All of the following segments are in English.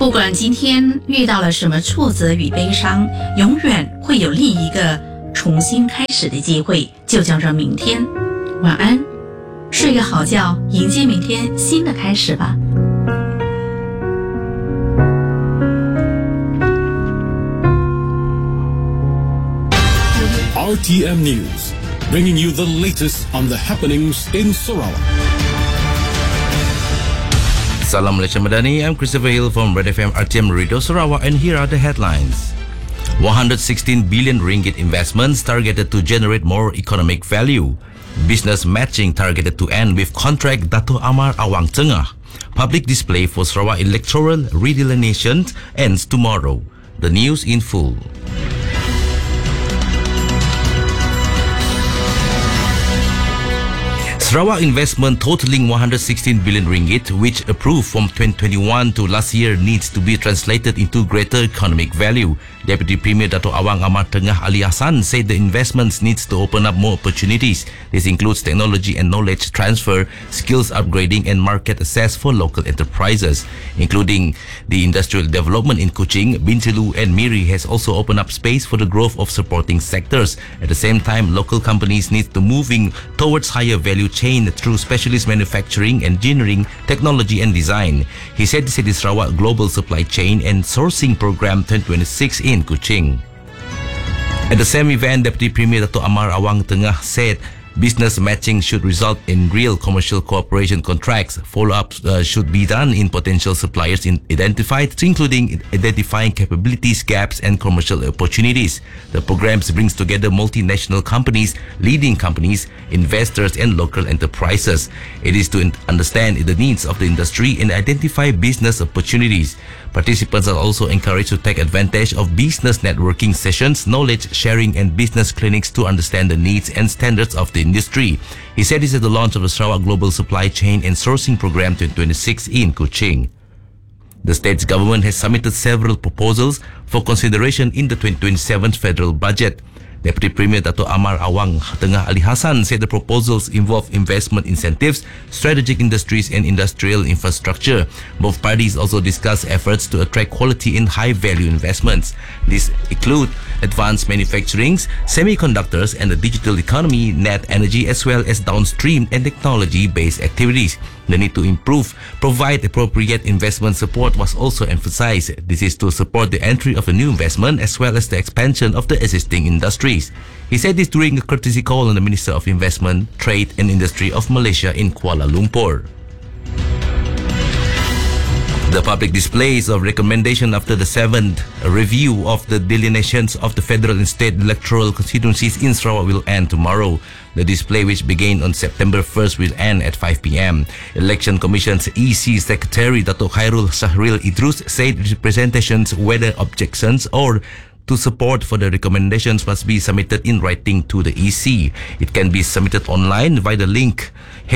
不管今天遇到了什么挫折与悲伤，永远会有另一个重新开始的机会，就叫做明天。晚安，睡个好觉，迎接明天新的开始吧。 RTM News, bringing you the latest on the happenings in Sarawak. Salam Malaysia Madani, I'm Christopher Hill from Red FM RTM Radio Sarawak, and here are the headlines. 116 billion ringgit investments targeted to generate more economic value. Business matching targeted to end with contract Dato' Amar Awang Tengah. Public display for Sarawak electoral redelineation ends tomorrow. The news in full. Sarawak investment totaling 116 billion ringgit, which approved from 2021 to last year, needs to be translated into greater economic value. Deputy Premier Dato' Awang Amar Tengah Ali Hassan said the investments needs to open up more opportunities. This includes technology and knowledge transfer, skills upgrading and market access for local enterprises, including the industrial development in Kuching. Bintulu and Miri has also opened up space for the growth of supporting sectors. At the same time, local companies need to moving towards higher value chain through specialist manufacturing, engineering, technology and design. He said this is Sarawak Global Supply Chain and Sourcing Program 2026 in Kuching. At the same event, Deputy Premier Dato' Amar Awang Tengah said business matching should result in real commercial cooperation contracts. Follow-up should be done in potential suppliers identified, including identifying capabilities, gaps and commercial opportunities. The programs brings together multinational companies, leading companies, investors and local enterprises. It is to understand the needs of the industry and identify business opportunities. Participants are also encouraged to take advantage of business networking sessions, knowledge sharing and business clinics to understand the needs and standards of the industry. He said this at the launch of the Sarawak Global Supply Chain and Sourcing Program 2026 in Kuching. The state's government has submitted several proposals for consideration in the 2027 federal budget. Deputy Premier Dato' Amar Awang Tengah Ali Hassan said the proposals involve investment incentives, strategic industries and industrial infrastructure. Both parties also discussed efforts to attract quality and high-value investments. These include advanced manufacturing, semiconductors and the digital economy, net energy as well as downstream and technology-based activities. The need to provide appropriate investment support was also emphasized. This is to support the entry of a new investment as well as the expansion of the existing industries. He said this during a courtesy call on the Minister of Investment, Trade and Industry of Malaysia in Kuala Lumpur. The public displays of recommendation after the 7th review of the delineations of the federal and state electoral constituencies in Sarawak will end tomorrow. The display, which began on September 1st, will end at 5 p.m. Election Commission's EC Secretary Dato' Khairul Shahril Idrus said representations, whether objections or to support for the recommendations, must be submitted in writing to the EC. It can be submitted online via the link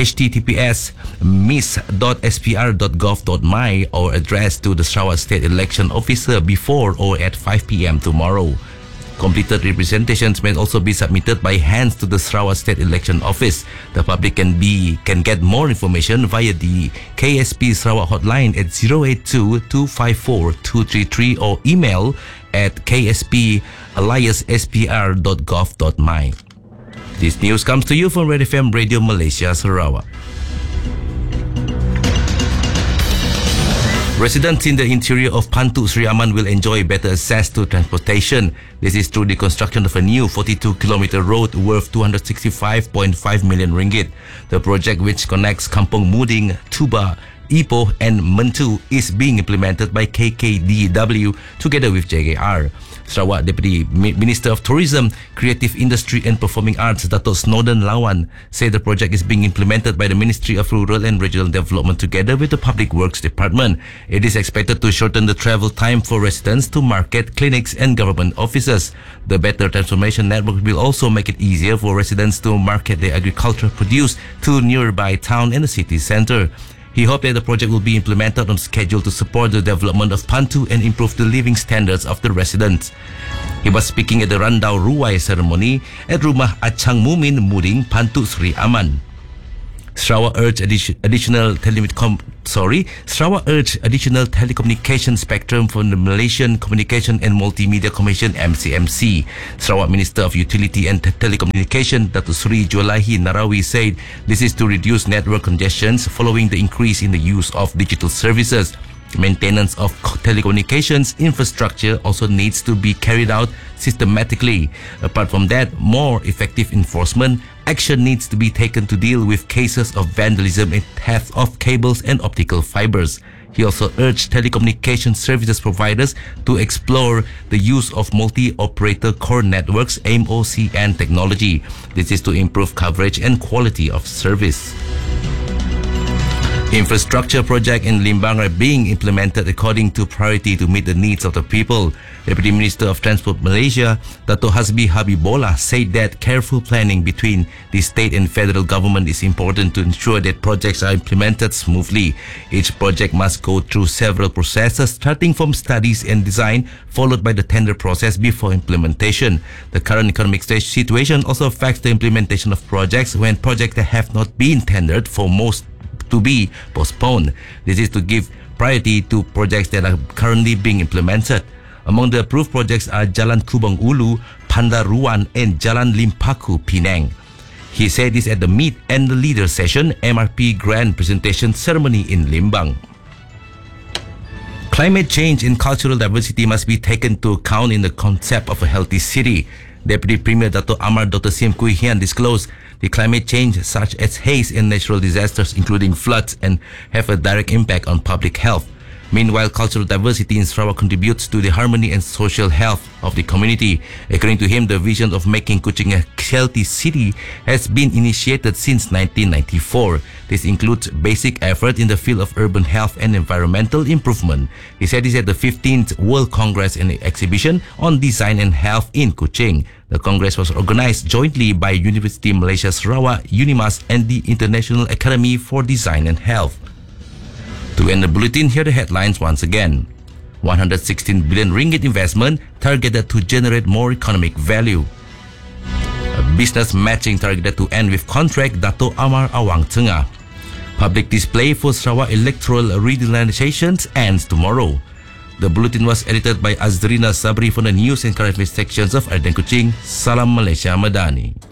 https://miss.spr.gov.my or addressed to the Sarawak State Election Officer before or at 5 p.m. tomorrow. Completed representations may also be submitted by hands to the Sarawak State Election Office. The public can get more information via the KSP Sarawak hotline at 082-254-233 or email at ksp@aliaspr.gov.my. This news comes to you from Red FM Radio Malaysia, Sarawak. Residents in the interior of Pantuk Sri Aman will enjoy better access to transportation. This is through the construction of a new 42-kilometer road worth 265.5 million ringgit. The project, which connects Kampung Muding, Tuba, Ipoh and Mentu, is being implemented by KKDW together with JKR. Sarawak Deputy Minister of Tourism, Creative Industry and Performing Arts, Dato' Snowden Lawan, said the project is being implemented by the Ministry of Rural and Regional Development together with the Public Works Department. It is expected to shorten the travel time for residents to market, clinics and government offices. The better transformation network will also make it easier for residents to market their agricultural produce to nearby town and the city centre. He hoped that the project will be implemented on schedule to support the development of Pantu and improve the living standards of the residents. He was speaking at the Randau Ruai ceremony at Rumah Achang Mumin Muding, Pantu Sri Aman. Sarawak urged additional telecommunication spectrum from the Malaysian Communication and Multimedia Commission (MCMC). Sarawak Minister of Utility and Telecommunication Datuk Seri Jualahi Narawi said this is to reduce network congestions following the increase in the use of digital services. Maintenance of telecommunications infrastructure also needs to be carried out systematically. Apart from that, more effective enforcement action needs to be taken to deal with cases of vandalism and theft of cables and optical fibers. He also urged telecommunication services providers to explore the use of multi-operator core networks (MOCN) technology. This is to improve coverage and quality of service. Infrastructure projects in Limbang are being implemented according to priority to meet the needs of the people. Deputy Minister of Transport Malaysia, Dato' Hasbi Habibullah, said that careful planning between the state and federal government is important to ensure that projects are implemented smoothly. Each project must go through several processes, starting from studies and design, followed by the tender process before implementation. The current economic situation also affects the implementation of projects when projects that have not been tendered for most to be postponed. This is to give priority to projects that are currently being implemented. Among the approved projects are Jalan Kubang Ulu, Pandaruan and Jalan Limpaku, Penang. He said this at the Meet and the Leader session MRP Grand Presentation Ceremony in Limbang. Climate change and cultural diversity must be taken into account in the concept of a healthy city. Deputy Premier Dato' Amar Dr. Sim Kui Hian disclosed the climate change such as haze and natural disasters including floods and have a direct impact on public health. Meanwhile, cultural diversity in Sarawak contributes to the harmony and social health of the community. According to him, the vision of making Kuching a healthy city has been initiated since 1994. This includes basic effort in the field of urban health and environmental improvement. He said this at the 15th World Congress and Exhibition on Design and Health in Kuching. The Congress was organized jointly by University Malaysia Sarawak, UNIMAS and the International Academy for Design and Health. To end the bulletin, here are the headlines once again. 116 billion ringgit investment targeted to generate more economic value. A business matching targeted to end with contract Dato' Amar Awang Tengah. Public display for Sarawak electoral redesignations ends tomorrow. The bulletin was edited by Azrina Sabri from the News and Current Affairs sections of Ardent Kuching. Salam Malaysia Madani.